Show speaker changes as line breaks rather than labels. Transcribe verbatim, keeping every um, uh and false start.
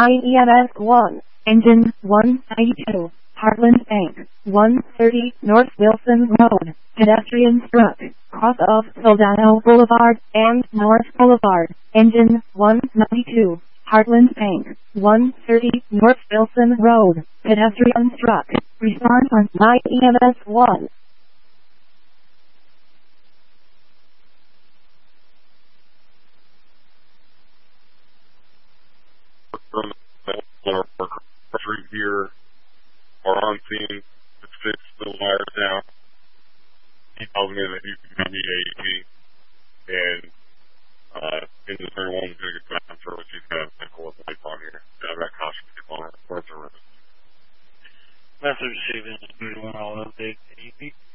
I E M S one, engine one ninety-two, Heartland Bank, one thirty North Wilson Road, pedestrian struck, cross of Soldano Boulevard and North Boulevard, engine one ninety-two, Heartland Bank, one thirty North Wilson Road, pedestrian struck, response on I E M S one.
Street here are on scene to fix the wires down. He tells me that he's going to be A E P, and uh, in the thirty-one, he's going to get back. I'm sure he's got a nickel with lights on here. I've got caution tape on it. Where's the rest?
Message received in thirty-one, all update A E P.